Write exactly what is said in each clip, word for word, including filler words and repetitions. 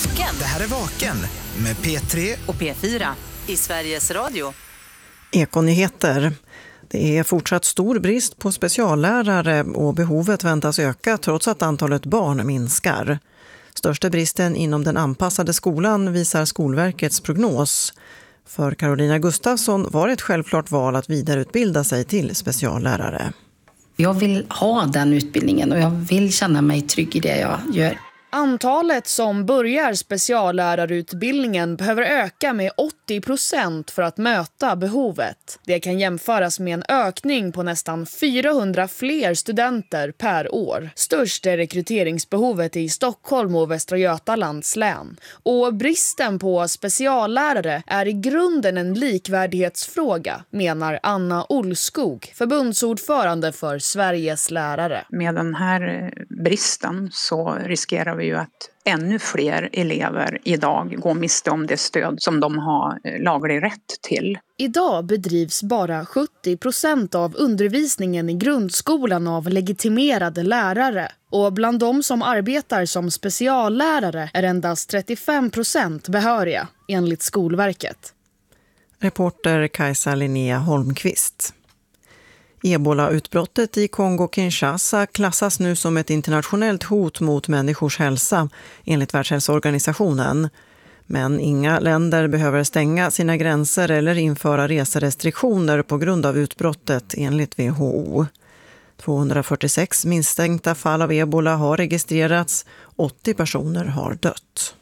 Vaken. Det här är Vaken med P tre och P fyra i Sveriges Radio. Ekonyheter. Det är fortsatt stor brist på speciallärare och behovet väntas öka trots att antalet barn minskar. Största bristen inom den anpassade skolan visar Skolverkets prognos. För Carolina Gustafsson var ett självklart val att vidareutbilda sig till speciallärare. Jag vill ha den utbildningen och jag vill känna mig trygg i det jag gör. Antalet som börjar speciallärarutbildningen behöver öka med åttio procent för att möta behovet. Det kan jämföras med en ökning på nästan fyrahundra fler studenter per år. Störst är rekryteringsbehovet i Stockholm och Västra Götalands län. Och bristen på speciallärare är i grunden en likvärdighetsfråga, menar Anna Olskog, förbundsordförande för Sveriges lärare. Med den här bristen så riskerar vi ju att ännu fler elever idag går miste om det stöd som de har laglig rätt till. Idag bedrivs bara sjuttio procent av undervisningen i grundskolan av legitimerade lärare. Och bland de som arbetar som speciallärare är endast trettiofem procent behöriga, enligt Skolverket. Reporter Kajsa Linnea Holmqvist. Ebola-utbrottet i Kongo-Kinshasa klassas nu som ett internationellt hot mot människors hälsa, enligt Världshälsoorganisationen. Men inga länder behöver stänga sina gränser eller införa reserestriktioner på grund av utbrottet, enligt W H O. tvåhundrafyrtiosex misstänkta fall av ebola har registrerats, åttio personer har dött.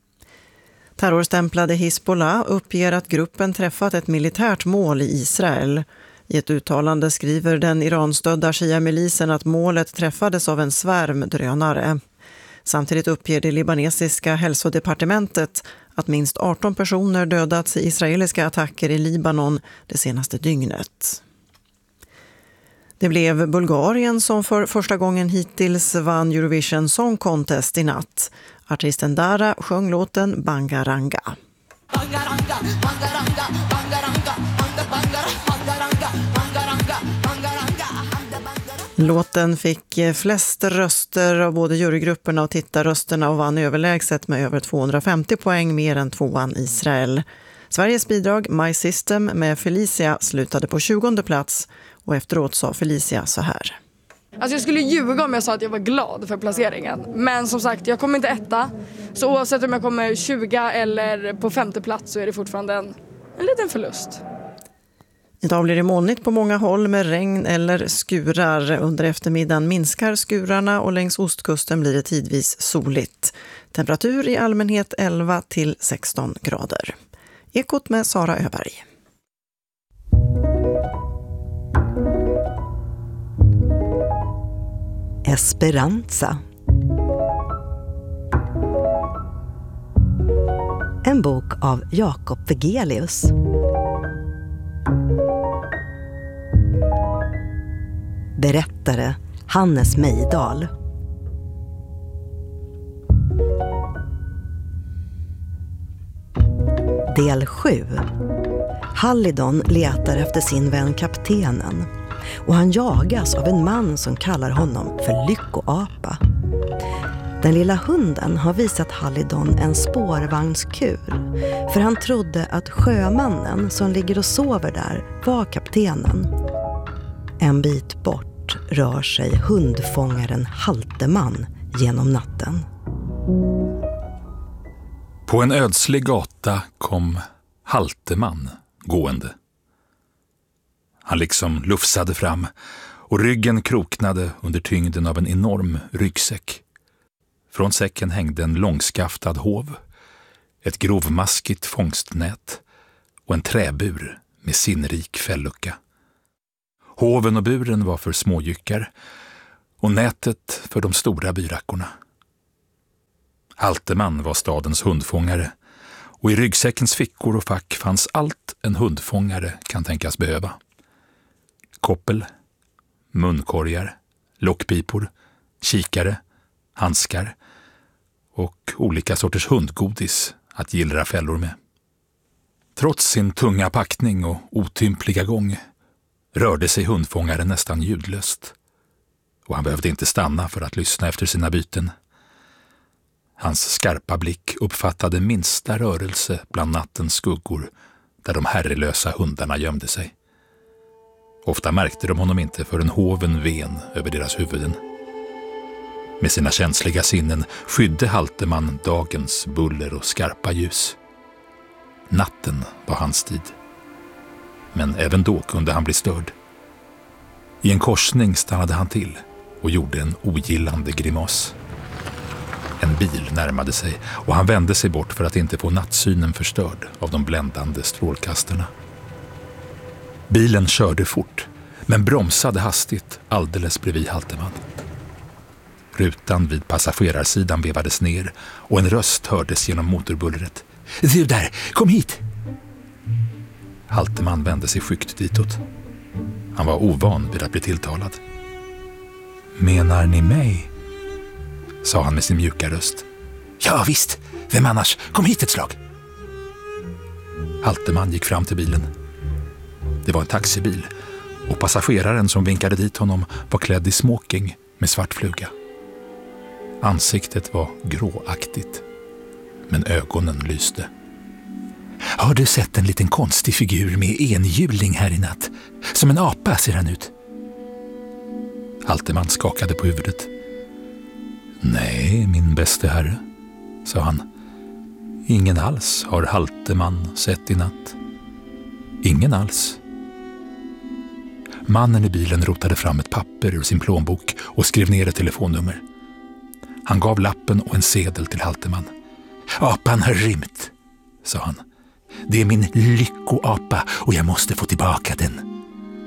Terrorstämplade Hizbollah uppger att gruppen träffat ett militärt mål i Israel. I ett uttalande skriver den iranstödda Shia-milisen att målet träffades av en svärm drönare. Samtidigt uppger det libanesiska hälsodepartementet att minst arton personer dödats i israeliska attacker i Libanon det senaste dygnet. Det blev Bulgarien som för första gången hittills vann Eurovision Song Contest i natt. Artisten Dara sjöng låten Bangaranga. Bangaranga, bangaranga, bangaranga, bangaranga, bangaranga, bangaranga. Låten fick flest röster av både jurygrupperna och tittarrösterna och vann överlägset med över tvåhundrafemtio poäng, mer än tvåan Israel. Sveriges bidrag My System med Felicia slutade på tjugonde plats och efteråt sa Felicia så här. Alltså jag skulle ljuga om jag sa att jag var glad för placeringen. Men som sagt, jag kommer inte etta. Så oavsett om jag kommer tjugo eller på femte plats så är det fortfarande en, en liten förlust. Idag blir det molnigt på många håll med regn eller skurar. Under eftermiddagen minskar skurarna och längs ostkusten blir det tidvis soligt. Temperatur i allmänhet elva till sexton grader. Ekot med Sara Öberg. Esperanza. En bok av Jakob Vegelius. Berättare Hannes Mejdal. Del sju. Hallidon letar efter sin vän kaptenen och han jagas av en man som kallar honom för lyckoapa. Den lilla hunden har visat Hallidon en spårvagnskur för han trodde att sjömannen som ligger och sover där var kaptenen. En bit bort rör sig hundfångaren Halteman genom natten. På en ödslig gata kom Halteman gående. Han liksom lufsade fram och ryggen kroknade under tyngden av en enorm ryggsäck. Från säcken hängde en långskaftad hov, ett grovmaskigt fångstnät och en träbur med sinnrik fällucka. Hoven och buren var för småjyckar och nätet för de stora byrackorna. Halteman var stadens hundfångare och i ryggsäckens fickor och fack fanns allt en hundfångare kan tänkas behöva. Koppel, munkorgar, lockpipor, kikare, handskar och olika sorters hundgodis att gillra fällor med. Trots sin tunga packning och otympliga gång rörde sig hundfångaren nästan ljudlöst och han behövde inte stanna för att lyssna efter sina byten. Hans skarpa blick uppfattade minsta rörelse bland nattens skuggor där de herrelösa hundarna gömde sig. Ofta märkte de honom inte förrän hoven ven över deras huvuden. Med sina känsliga sinnen skydde Halteman dagens buller och skarpa ljus. Natten var hans tid. Men även då kunde han bli störd. I en korsning stannade han till och gjorde en ogillande grimas. En bil närmade sig och han vände sig bort för att inte få nattsynen förstörd av de bländande strålkastarna. Bilen körde fort, men bromsade hastigt alldeles bredvid Halteman. Rutan vid passagerarsidan vevades ner och en röst hördes genom motorbullret. Du där, kom hit! Halteman vände sig skyggt ditåt. Han var ovan vid att bli tilltalad. Menar ni mig? Sa han med sin mjuka röst. Ja visst, vem annars? Kom hit ett slag! Halteman gick fram till bilen. Det var en taxibil och passageraren som vinkade dit honom var klädd i smoking med svart fluga. Ansiktet var gråaktigt, men ögonen lyste. Har du sett en liten konstig figur med enhjuling här i natt? Som en apa ser han ut. Halteman skakade på huvudet. Nej, min bäste herre, sa han. Ingen alls har Halteman sett i natt. Ingen alls. Mannen i bilen rotade fram ett papper ur sin plånbok och skrev ner ett telefonnummer. Han gav lappen och en sedel till Halteman. Apan har rymt, sa han. Det är min lyckoapa och jag måste få tillbaka den.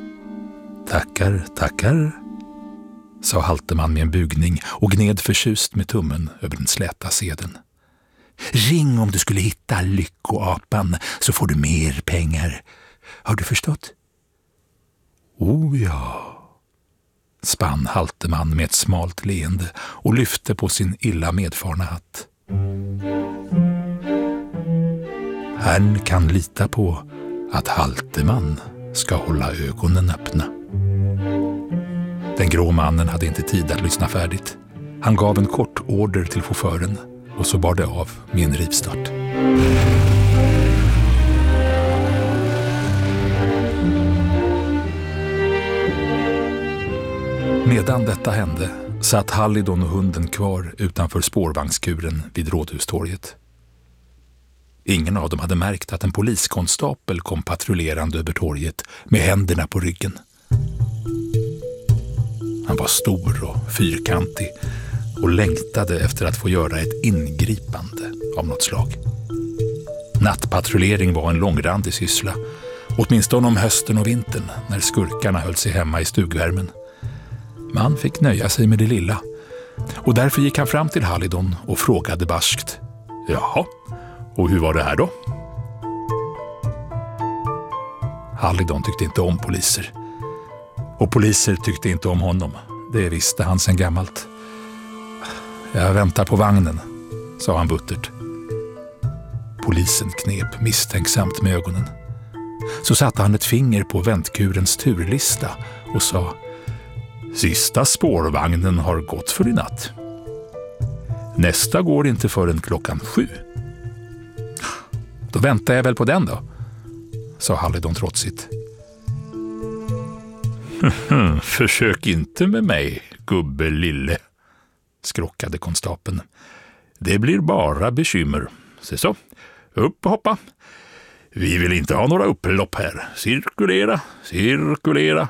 Tackar, tackar, sa Halteman med en bugning och gned förtjust med tummen över den släta sedeln. Ring om du skulle hitta lyckoapan så får du mer pengar. Har du förstått? Oh ja, spann Halteman med ett smalt leende och lyfte på sin illa medfarna hatt. Herrn kan lita på att Halteman ska hålla ögonen öppna. Den grå mannen hade inte tid att lyssna färdigt. Han gav en kort order till chauffören och så bar det av med en rivstart. Medan detta hände satt Hallidon och hunden kvar utanför spårvagnskuren vid Rådhustorget. Ingen av dem hade märkt att en poliskonstapel kom patrullerande över torget med händerna på ryggen. Han var stor och fyrkantig och längtade efter att få göra ett ingripande av något slag. Nattpatrullering var en långrandig syssla, åtminstone om hösten och vintern när skurkarna höll sig hemma i stugvärmen. Man fick nöja sig med det lilla och därför gick han fram till Hallidon och frågade barskt. Jaha, och hur var det här då? Hallidon tyckte inte om poliser. Och poliser tyckte inte om honom. Det visste han sedan gammalt. Jag väntar på vagnen, sa han buttert. Polisen knep misstänksamt med ögonen. Så satte han ett finger på väntkurens turlista och sa: Sista spårvagnen har gått för i natt. Nästa går inte förrän klockan sju. Då väntar jag väl på den då, sa Hallidon trotsigt. Försök inte med mig, gubbe lille, skrockade konstapeln. Det blir bara bekymmer. Se så, upp och hoppa. Vi vill inte ha några upplopp här. Cirkulera, cirkulera.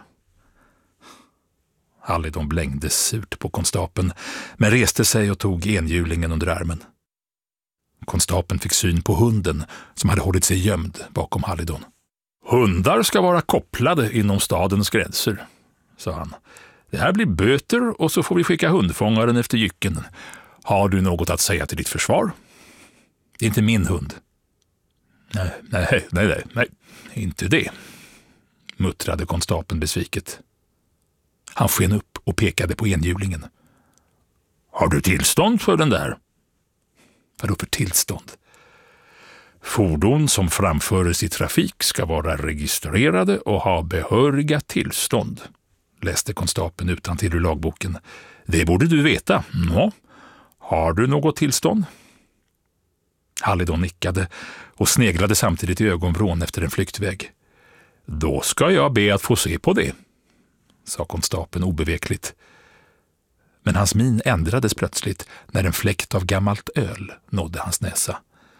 Hallidon blängde surt på konstapeln, men reste sig och tog enhjulingen under armen. Konstapeln fick syn på hunden som hade hållit sig gömd bakom Hallidon. Hundar ska vara kopplade inom stadens gränser, sa han. Det här blir böter och så får vi skicka hundfångaren efter jycken. Har du något att säga till ditt försvar? Det är inte min hund. Nej, nej, nej, nej, nej, inte det, muttrade konstapeln besviket. Han sken upp och pekade på enhjulingen. Har du tillstånd för den där? Vadå för tillstånd? Fordon som framförs i trafik ska vara registrerade och ha behöriga tillstånd, läste konstapeln utantill ur lagboken. Det borde du veta. Ja. Har du något tillstånd? Hallidon nickade och sneglade samtidigt i ögonvrån efter en flyktväg. Då ska jag be att få se på det, sa konstapeln obevekligt. Men hans min ändrades plötsligt när en fläkt av gammalt öl nådde hans näsa.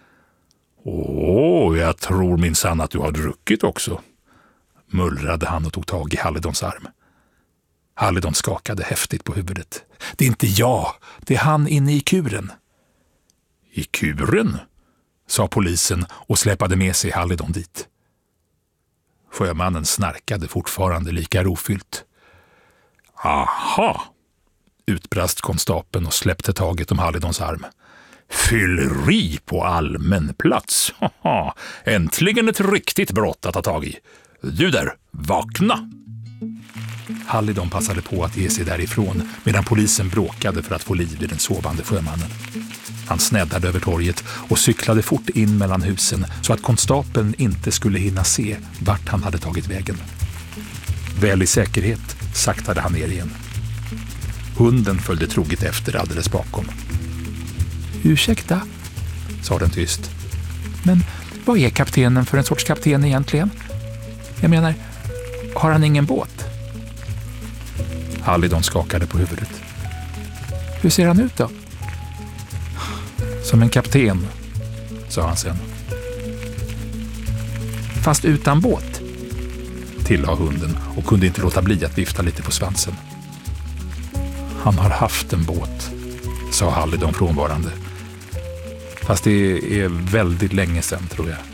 Åh, jag tror minsann att du har druckit också, mullrade han och tog tag i Hallidons arm. Hallidon skakade häftigt på huvudet. Det är inte jag, det är han inne i kuren. I kuren? Sa polisen och släpade med sig Hallidon dit. Sjömannen snarkade fortfarande lika rofyllt. Aha, utbrast konstapeln och släppte taget om Hallidons arm. Fylleri på allmän plats. Haha, äntligen ett riktigt brott att ta tag i. Du där, vakna! Hallidon passade på att ge sig därifrån medan polisen bråkade för att få liv i den sovande sjömannen. Han sneddade över torget och cyklade fort in mellan husen så att konstapeln inte skulle hinna se vart han hade tagit vägen. Väl i säkerhet saktade han ner igen. Hunden följde troget efter alldeles bakom. Ursäkta, sa den tyst. Men vad är kaptenen för en sorts kapten egentligen? Jag menar, har han ingen båt? Hallidon skakade på huvudet. Hur ser han ut då? Som en kapten, sa han sen. Fast utan båt, tillade hunden och kunde inte låta bli att vifta lite på svansen. Han har haft en båt, sa Hallidon frånvarande. Fast det är väldigt länge sedan, tror jag.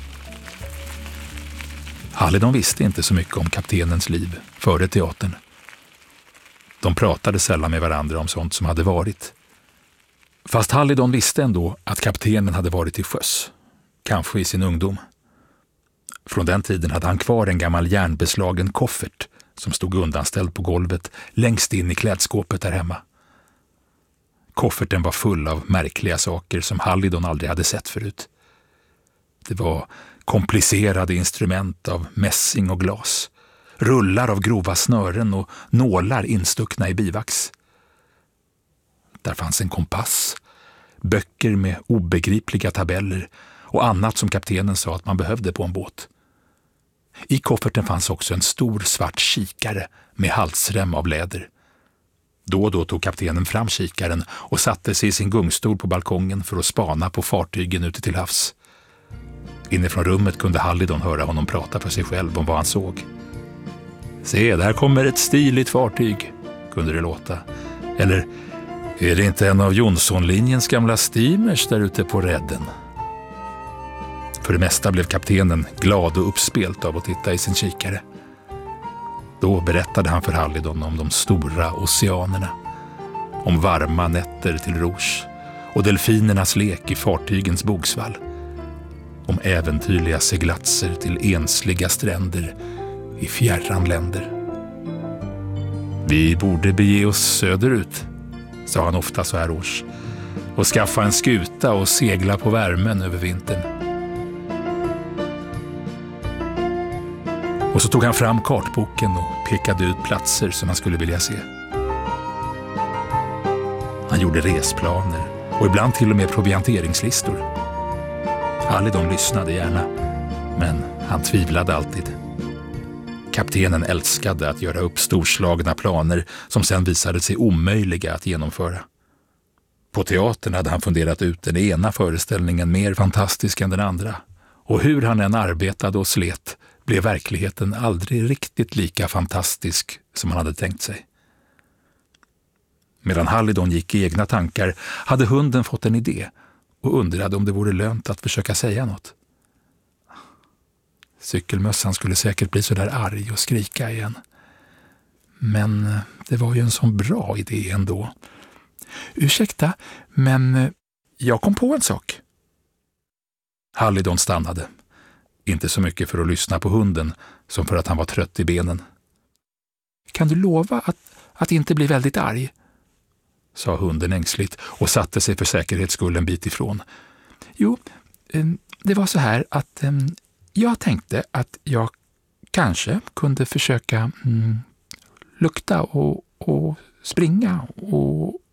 Hallidon visste inte så mycket om kaptenens liv före teatern. De pratade sällan med varandra om sånt som hade varit. Fast Hallidon visste ändå att kaptenen hade varit till sjöss, kanske i sin ungdom. Från den tiden hade han kvar en gammal järnbeslagen koffert som stod undanställd på golvet längst in i klädskåpet där hemma. Kofferten var full av märkliga saker som Hallidon aldrig hade sett förut. Det var komplicerade instrument av mässing och glas, rullar av grova snören och nålar instuckna i bivax. Där fanns en kompass, böcker med obegripliga tabeller och annat som kaptenen sa att man behövde på en båt. I kofferten fanns också en stor svart kikare med halsrem av läder. Då och då tog kaptenen fram kikaren och satte sig i sin gungstol på balkongen för att spana på fartygen ute till havs. Inifrån rummet kunde Hallidon höra honom prata för sig själv om vad han såg. Se, där kommer ett stiligt fartyg, kunde det låta. Eller, är det inte en av Jonssonlinjens gamla steamers där ute på redden? För det mesta blev kaptenen glad och uppspelt av att titta i sin kikare. Då berättade han för Hallidon om de stora oceanerna, om varma nätter till Rouge och delfinernas lek i fartygens bogsvall, om äventyrliga seglatser till ensliga stränder i fjärran länder. Vi borde bege oss söderut, sa han ofta så här års, och skaffa en skuta och segla på värmen över vintern. Och så tog han fram kartboken och pekade ut platser som han skulle vilja se. Han gjorde resplaner och ibland till och med provianteringslistor. Hallidon lyssnade gärna, men han tvivlade alltid. Kaptenen älskade att göra upp storslagna planer som sen visade sig omöjliga att genomföra. På teatern hade han funderat ut den ena föreställningen mer fantastisk än den andra. Och hur han än arbetade och slet blev verkligheten aldrig riktigt lika fantastisk som han hade tänkt sig. Medan Hallidon gick i egna tankar hade hunden fått en idé och undrade om det vore lönt att försöka säga något. Cykelmössan skulle säkert bli så där arg och skrika igen. Men det var ju en sån bra idé ändå. Ursäkta, men jag kom på en sak. Hallidon stannade. Inte så mycket för att lyssna på hunden som för att han var trött i benen. Kan du lova att, att inte bli väldigt arg? Sa hunden ängsligt och satte sig för säkerhets skull en bit ifrån. Jo, det var så här att jag tänkte att jag kanske kunde försöka mm, lukta och, och springa och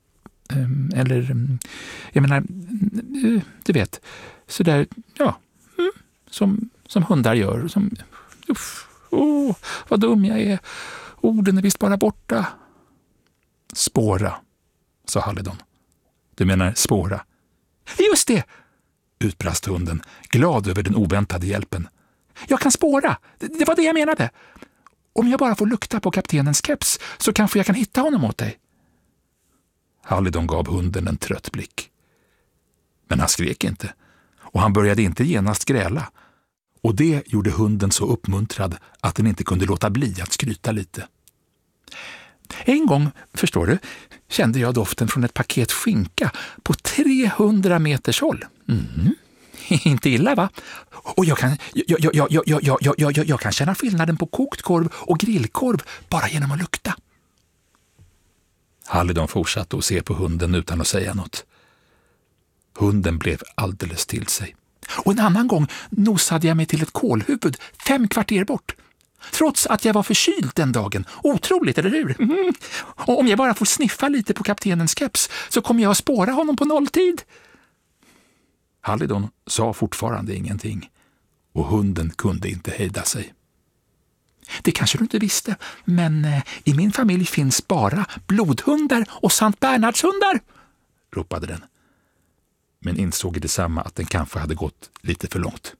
Eller, jag menar, du vet, så där, ja, som, som hundar gör. Som, uff, åh, vad dum jag är. Orden är visst bara borta. Spåra, sa Halidon. Du menar spåra? Just det, utbrast hunden, glad över den oväntade hjälpen. Jag kan spåra, det var det jag menade. Om jag bara får lukta på kaptenens keps så kanske jag kan hitta honom åt dig. Halidon gav hunden en trött blick. Men han skrek inte, och han började inte genast gräla. Och det gjorde hunden så uppmuntrad att den inte kunde låta bli att skryta lite. En gång, förstår du, kände jag doften från ett paket skinka på trehundra meters håll. Mm. Inte illa, va? Och jag kan, jag, jag, jag, jag, jag, jag, jag, jag kan känna skillnaden på kokt korv och grillkorv bara genom att lukta. Halidon fortsatte att se på hunden utan att säga något. Hunden blev alldeles till sig. Och en annan gång nosade jag mig till ett kolhuvud fem kvarter bort. Trots att jag var förkyld den dagen. Otroligt, eller hur? Mm. Och om jag bara får sniffa lite på kaptenens keps så kommer jag att spåra honom på nolltid. Halidon sa fortfarande ingenting. Och hunden kunde inte hejda sig. Det kanske du inte visste, men eh, i min familj finns bara blodhundar och Sankt Bernhardshundar, ropade den. Men insåg i detsamma att den kanske hade gått lite för långt.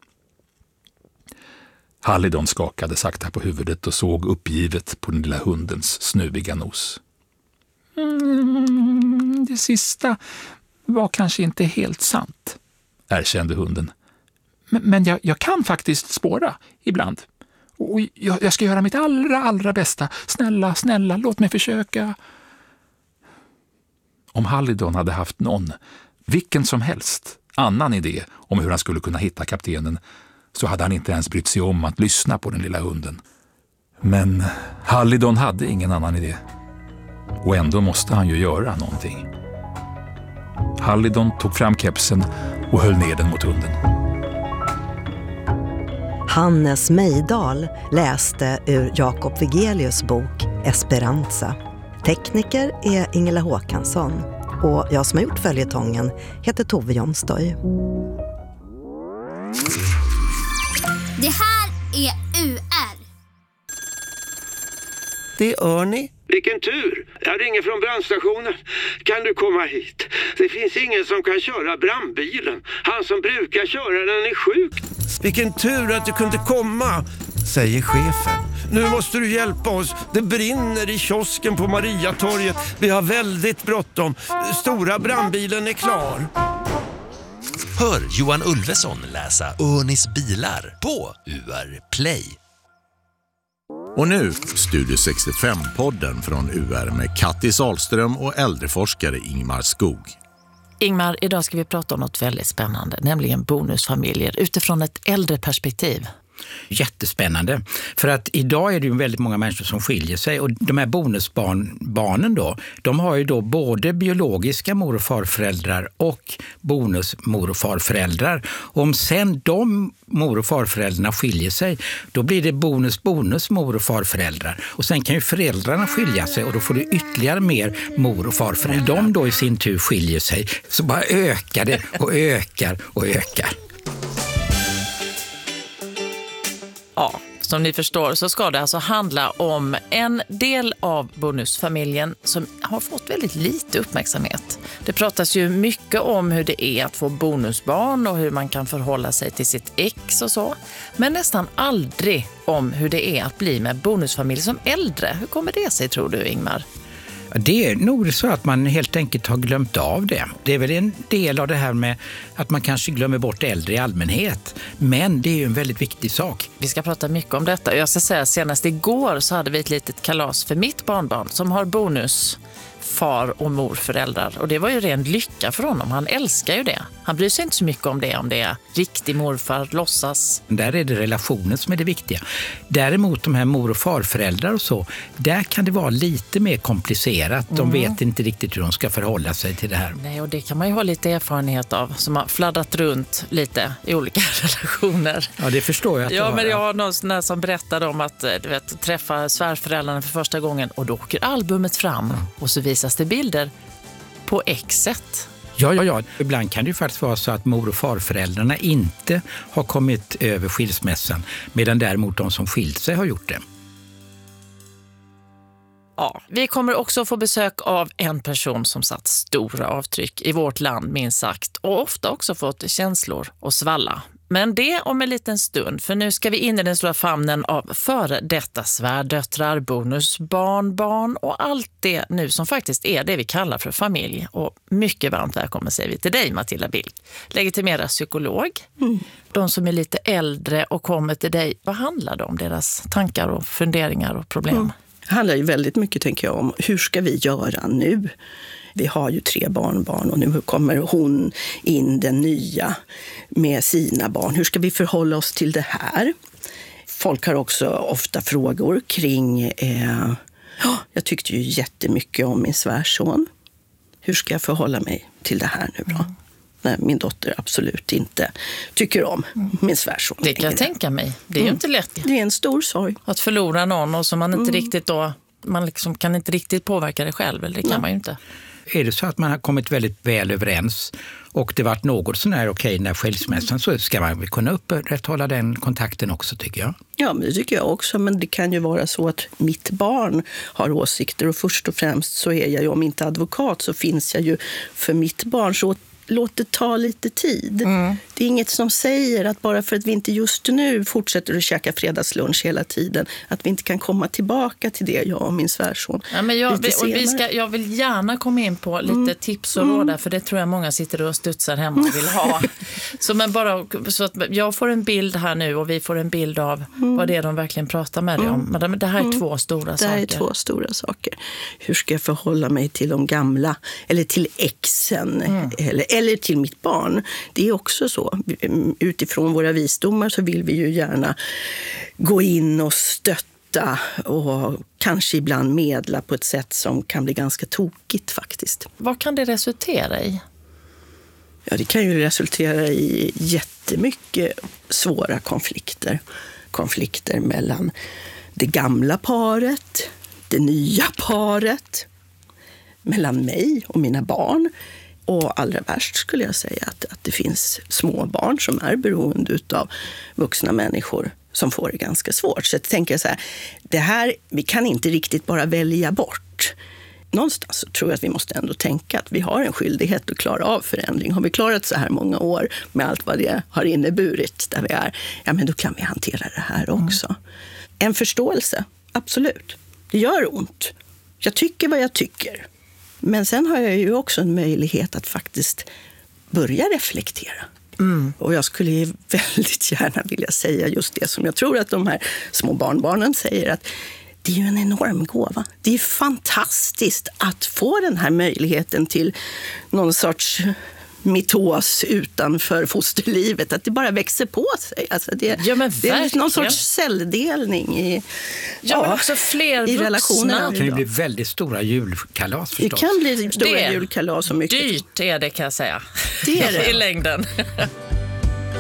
Halidon skakade sakta på huvudet och såg uppgivet på den lilla hundens snuviga nos. Mm, det sista var kanske inte helt sant, erkände hunden. Men, men jag, jag kan faktiskt spåra ibland. Och jag, jag ska göra mitt allra, allra bästa. Snälla, snälla, låt mig försöka. Om Halidon hade haft någon, vilken som helst, annan idé om hur han skulle kunna hitta kaptenen, så hade han inte ens brytt sig om att lyssna på den lilla hunden. Men Halidon hade ingen annan idé. Och ändå måste han ju göra någonting. Halidon tog fram kepsen och höll ner den mot hunden. Hannes Mejdal läste ur Jakob Vigelius bok Esperanza. Tekniker är Ingela Håkansson och jag som har gjort följetongen heter Tove Jonstoy. Det här är U R. Det är Örni. Vilken tur! Jag ringer från brandstationen. Kan du komma hit? Det finns ingen som kan köra brandbilen. Han som brukar köra den är sjuk. Vilken tur att du kunde komma, säger chefen. Nu måste du hjälpa oss. Det brinner i kiosken på Mariatorget. Vi har väldigt bråttom. Stora brandbilen är klar. Hör Johan Ulveson läsa Örnis bilar på U R Play. Och nu Studio sextiofem-podden från U R med Kattis Ahlström och äldreforskare Ingmar Skog. Ingmar, idag ska vi prata om något väldigt spännande, nämligen bonusfamiljer utifrån ett äldre perspektiv. Jättespännande. För att idag är det ju väldigt många människor som skiljer sig och de här bonusbarnen då, de har ju då både biologiska mor- och farföräldrar och bonusmor- och farföräldrar. Och om sen de mor- och farföräldrarna skiljer sig, då blir det bonus-bonus mor- och farföräldrar. Och sen kan ju föräldrarna skilja sig och då får det ytterligare mer mor- och farföräldrar. Om de då i sin tur skiljer sig så bara ökar det och ökar och ökar. Ja, som ni förstår så ska det alltså handla om en del av bonusfamiljen som har fått väldigt lite uppmärksamhet. Det pratas ju mycket om hur det är att få bonusbarn och hur man kan förhålla sig till sitt ex och så. Men nästan aldrig om hur det är att bli med bonusfamilj som äldre. Hur kommer det sig, tror du, Ingmar? Det är nog så att man helt enkelt har glömt av det. Det är väl en del av det här med att man kanske glömmer bort äldre i allmänhet. Men det är ju en väldigt viktig sak. Vi ska prata mycket om detta. Jag ska säga senast igår så hade vi ett litet kalas för mitt barnbarn som har bonus far- och morföräldrar. Och det var ju ren lycka för honom. Han älskar ju det. Han bryr sig inte så mycket om det, om det är riktig morfar, låtsas. Där är det relationen som är det viktiga. Däremot de här mor- och farföräldrar och så, där kan det vara lite mer komplicerat. De mm. vet inte riktigt hur de ska förhålla sig till det här. Nej, och det kan man ju ha lite erfarenhet av som har fladdat runt lite i olika relationer. Ja, det förstår jag. Att ja, men jag har någon sån där som berättade om att du vet, träffa svärföräldrarna för första gången och då åker albumet fram mm. och så visas det bilder på exet. Ja, ja, ja. Ibland kan det ju faktiskt vara så att mor- och farföräldrarna inte har kommit över skilsmässan, medan däremot de som skilt sig har gjort det. Ja, vi kommer också få besök av en person som satt stora avtryck i vårt land, minst sagt, och ofta också fått känslor och svalla. Men det om en liten stund, för nu ska vi in i den stora famnen av före detta svärdöttrar, bonusbarn, barn och allt det nu som faktiskt är det vi kallar för familj. Och mycket varmt välkommen säger vi till dig, Matilda Bilk, legitimerad psykolog. Mm. De som är lite äldre och kommer till dig, vad handlar det om, deras tankar och funderingar och problem? Mm. Det handlar ju väldigt mycket, tänker jag, om hur ska vi göra nu? Vi har ju tre barnbarn och nu kommer hon in, den nya, med sina barn. Hur ska vi förhålla oss till det här? Folk har också ofta frågor kring... Eh, jag tyckte ju jättemycket om min svärson. Hur ska jag förhålla mig till det här nu då? Mm. När min dotter absolut inte tycker om min svärson. Det kan jag tänka mig. Det är ju mm. inte lätt. Det är en stor sorg. Att förlora någon och som man inte Mm. riktigt då... Man liksom kan inte riktigt påverka det själv, eller det kan ja. man ju inte. Är det så att man har kommit väldigt väl överens och det varit något sån här okej när skilsmässan, så ska man väl kunna upprätthålla den kontakten också, tycker jag. Ja, men det tycker jag också. Men det kan ju vara så att mitt barn har åsikter och först och främst så är jag ju, om inte advokat så finns jag ju för mitt barn, så låt det ta lite tid. Mm. Det är inget som säger att bara för att vi inte just nu fortsätter att käka fredagslunch hela tiden, att vi inte kan komma tillbaka till det, jag och min svärson. Ja, men jag, och vi ska, jag vill gärna komma in på lite mm. tips och råd, för det tror jag många sitter och studsar hemma och vill ha. så, men bara, så att jag får en bild här nu och vi får en bild av mm. vad det är de verkligen pratar med dig om. Men det här är mm. två stora det saker. Det är två stora saker. Hur ska jag förhålla mig till de gamla, eller till exen, mm. eller eller till mitt barn. Det är också så. Utifrån våra visdomar så vill vi ju gärna gå in och stötta och kanske ibland medla på ett sätt som kan bli ganska tokigt faktiskt. Vad kan det resultera i? Ja, det kan ju resultera i jättemycket svåra konflikter. Konflikter mellan det gamla paret, det nya paret, mellan mig och mina barn. Och allra värst skulle jag säga att, att det finns små barn som är beroende av vuxna människor som får det ganska svårt. Så jag tänker så här, det här, vi kan inte riktigt bara välja bort. Någonstans så tror jag att vi måste ändå tänka att vi har en skyldighet att klara av förändring. Har vi klarat så här många år med allt vad det har inneburit där vi är, ja men då kan vi hantera det här också. Mm. En förståelse, absolut. Det gör ont. Jag tycker vad jag tycker. Men sen har jag ju också en möjlighet att faktiskt börja reflektera. Mm. Och jag skulle ju väldigt gärna vilja säga just det som jag tror att de här små barnbarnen säger, att det är ju en enorm gåva. Det är fantastiskt att få den här möjligheten till någon sorts mitos utanför fosterlivet, att det bara växer på sig. Alltså det, ja, men det är någon sorts celldelning i, ja, ja, men också fler i relationerna. Det kan ju bli väldigt stora julkalas förstås. Det kan bli stora det julkalas och mycket. Dyrt är det, kan jag säga. Det är det. I längden.